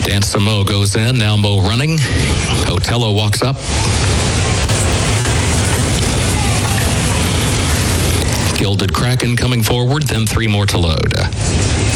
Dance to Mo goes in. Now Mo running. Otello walks up. Gilded Kraken coming forward, then 3 more to load.